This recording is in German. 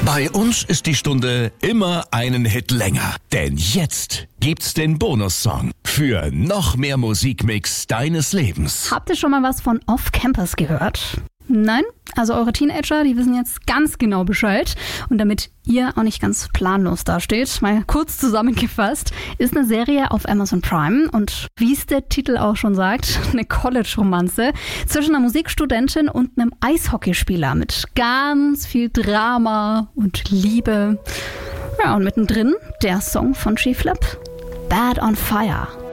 Bei uns ist die Stunde immer einen Hit länger. Denn jetzt gibt's den Bonussong für noch mehr Musikmix deines Lebens. Habt ihr schon mal was von Off Campus gehört? Nein? Also eure Teenager, die wissen jetzt ganz genau Bescheid. Und damit ihr auch nicht ganz planlos dasteht, mal kurz zusammengefasst, ist eine Serie auf Amazon Prime und wie es der Titel auch schon sagt, eine College-Romanze zwischen einer Musikstudentin und einem Eishockeyspieler mit ganz viel Drama und Liebe. Ja, und mittendrin der Song von G-Flip, Bad on Fire.